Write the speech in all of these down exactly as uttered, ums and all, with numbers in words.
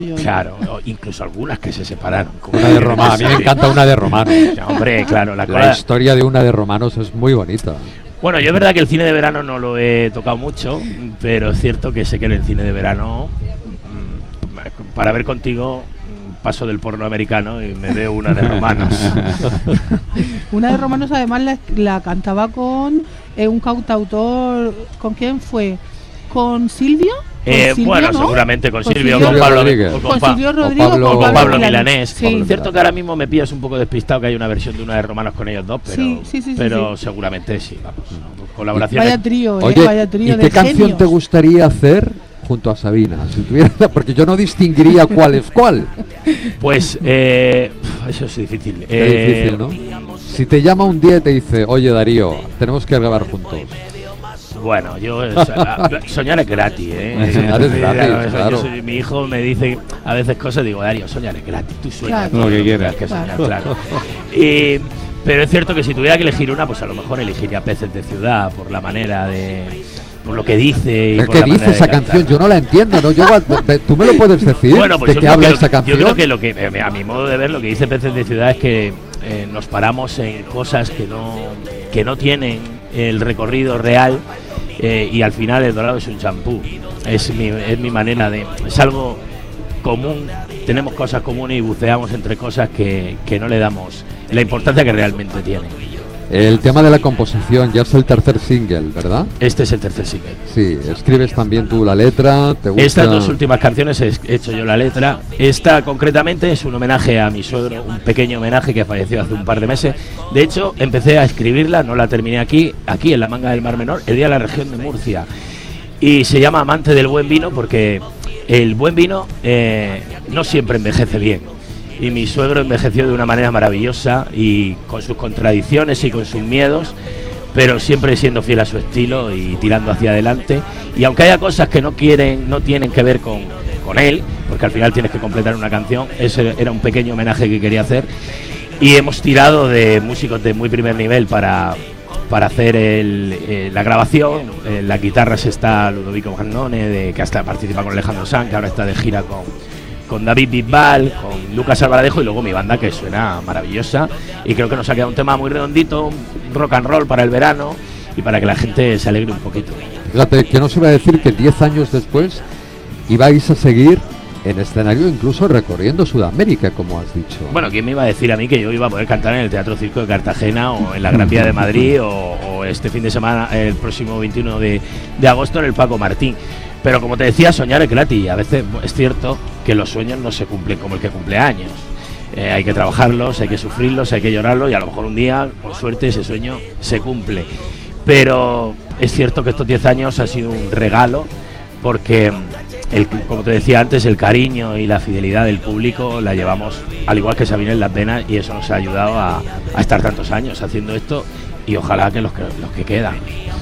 Claro, incluso algunas que se separaron. Como una de Romanos. A mí me encanta una de Romanos. Hombre, claro, la, la historia de una de Romanos es muy bonita. Bueno, yo es verdad que el cine de verano no lo he tocado mucho, pero es cierto que sé que en el cine de verano, para ver contigo, paso del porno americano y me veo una de Romanos. Una de Romanos además la, la cantaba con eh, un cantautor. ¿Con quién fue? ¿Con Silvio? Eh, Silvio, bueno, ¿no? seguramente con, con Silvio, Silvio con Pablo Rodríguez. con, con pa Silvio Rodríguez, o Pablo, con Pablo, Pablo Milanés. Sí. Es cierto que ahora mismo me pillas un poco despistado que hay una versión de una de Romanos con ellos dos, pero, sí, sí, sí, pero sí. seguramente sí, vamos. Colaboraciones. Vaya trío, eh, Oye, vaya trío ¿y de qué canción genios. te gustaría hacer junto a Sabina? Si tuviera, porque yo no distinguiría cuál es cuál. Pues eh, eso es difícil. Qué eh, difícil, ¿no? Si te llama un día y te dice, oye Darío, tenemos que grabar juntos. Bueno, yo soñar es gratis, ¿eh? Soñar es gratis, yo, claro. yo soy, mi hijo me dice a veces cosas, digo, Darío, soñar es gratis, tú sueñas Claro. lo que quieras. que soñar, claro. Y, pero es cierto que si tuviera que elegir una, pues a lo mejor elegiría Peces de Ciudad, por la manera de... por lo que dice. Y ¿Qué por la dice manera esa de canción? cantar. Yo no la entiendo, ¿no? Yo, ¿tú me lo puedes decir? Bueno, pues ¿De yo qué creo habla que esa lo- canción? Yo creo que lo que, eh, a mi modo de ver, lo que dice Peces de Ciudad es que eh, nos paramos en cosas que no, que no tienen el recorrido real. Eh, y al final el dorado es un champú. Es mi, es mi manera de... Es algo común, tenemos cosas comunes y buceamos entre cosas que, que no le damos la importancia que realmente tienen. El tema de la composición ya es el tercer single, ¿verdad? Este es el tercer single. Sí, escribes también tú la letra, ¿te gusta? Estas dos últimas canciones he hecho yo la letra. Esta concretamente es un homenaje a mi suegro, un pequeño homenaje que falleció hace un par de meses. De hecho, empecé a escribirla, no la terminé aquí, aquí en la Manga del Mar Menor, el día de la región de Murcia. Y se llama Amante del Buen Vino porque el buen vino eh, no siempre envejece bien. Y mi suegro envejeció de una manera maravillosa y con sus contradicciones y con sus miedos, pero siempre siendo fiel a su estilo y tirando hacia adelante. Y aunque haya cosas que no quieren, no tienen que ver con, con él, porque al final tienes que completar una canción, ese era un pequeño homenaje que quería hacer. Y hemos tirado de músicos de muy primer nivel para, para hacer el, eh, la grabación. En las guitarras está Ludovico Magnone, de, que hasta participa con Alejandro Sanz, que ahora está de gira con... con David Bisbal, con Lucas Alvaradejo y luego mi banda, que suena maravillosa, y creo que nos ha quedado un tema muy redondito, un rock and roll para el verano y para que la gente se alegre un poquito. Fíjate, que nos iba a decir que diez años después ibais a seguir en escenario, incluso recorriendo Sudamérica, como has dicho. Bueno, ¿quién me iba a decir a mí que yo iba a poder cantar en el Teatro Circo de Cartagena o en la Gran Vía de Madrid o, o este fin de semana, el próximo veintiuno de, de agosto en el Paco Martín? Pero como te decía, soñar es gratis. A veces es cierto que los sueños no se cumplen como el que cumple años. Eh, hay que trabajarlos, hay que sufrirlos, hay que llorarlos y a lo mejor un día, con suerte, ese sueño se cumple. Pero es cierto que estos diez años ha sido un regalo porque, el, como te decía antes, el cariño y la fidelidad del público la llevamos, al igual que Sabina, en las venas, y eso nos ha ayudado a, a estar tantos años haciendo esto y ojalá que los que, los que quedan.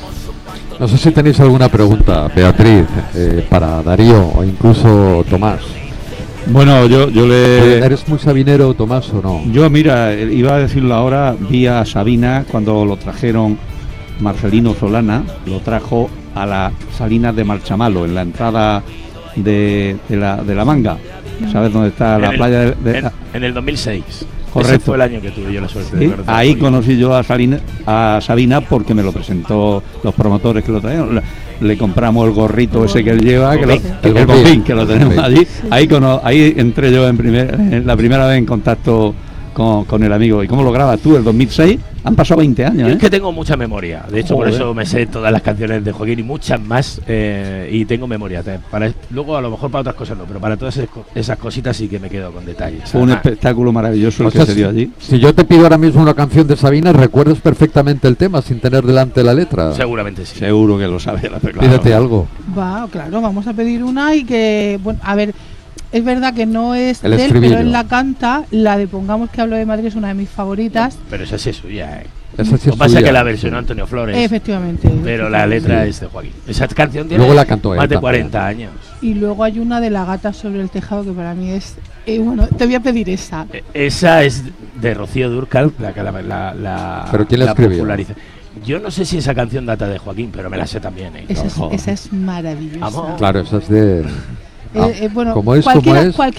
No sé si tenéis alguna pregunta, Beatriz, eh, para Darío o incluso Tomás. Bueno, yo, yo le... ¿Eres muy sabinero, Tomás, o no? Yo, mira, iba a decirlo ahora, vi a Sabina cuando lo trajeron Marcelino Solana, lo trajo a las Salinas de Marchamalo, en la entrada de, de, la, de la Manga. ¿Sabes dónde está la en playa? El, de, de, en, en el dos mil seis. Correcto. Ese fue el año que tuve yo la suerte de ¿sí? conocer. Ahí conocí yo a, Salina, a Sabina porque me lo presentó los promotores que lo trajeron. Le, le compramos el gorrito ese que él lleva, que lo, el, el, el bombín, que lo tenemos sí. allí. Ahí, cono, ahí entré yo en, primer, en la primera vez en contacto con, con el amigo. ¿Y cómo lo grabas tú? ¿El dos mil seis? Han pasado veinte años, Yo ¿eh? es que tengo mucha memoria. De hecho, Joder. por eso me sé todas las canciones de Joaquín y muchas más. Eh, y tengo memoria. Para, luego, a lo mejor para otras cosas no, pero para todas esas, esas cositas sí que me quedo con detalles. Fue un Además, espectáculo maravilloso el O sea, que se dio allí. Si yo te pido ahora mismo una canción de Sabina, ¿recuerdas perfectamente el tema sin tener delante la letra? seguramente sí. Seguro que lo sabe. Claro. Pídete algo. Va, claro, vamos a pedir una y que, bueno, a ver, es verdad que no es El de él, estribillo. pero él la canta. La de Pongamos que hablo de Madrid es una de mis favoritas. Pero esa sí es suya, ¿eh? Esa sí Lo es que pasa es suya. que la versionó Antonio Flores. Efectivamente. Pero la letra Sí. es de Joaquín. Esa canción tiene Luego la cantó él más de también. cuarenta años. Y luego hay una de La gata sobre el tejado que para mí es... Eh, bueno, te voy a pedir esa. Eh, Esa es de Rocío Dúrcal, la que la, la, la, ¿Pero quién la escribió? populariza. Yo no sé si esa canción data de Joaquín, pero me la sé también, ¿eh? Esa es, Ojo. esa es maravillosa. Vamos. Claro, esa es de... Ah, Eh, eh, bueno, como es, como cualquiera, es. cualquiera